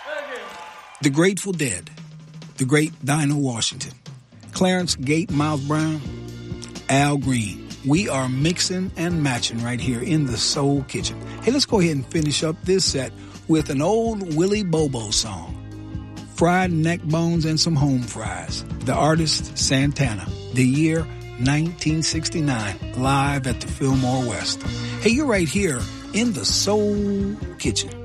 The Grateful Dead, the great Dinah Washington, Clarence Gatemouth Brown, Al Green. We are mixing and matching right here in the Soul Kitchen. Hey, let's go ahead and finish up this set with an old Willie Bobo song. Fried neck bones and some home fries. The artist, Santana. The year, 1969, live at the Fillmore West. Hey, you're right here in the Soul Kitchen.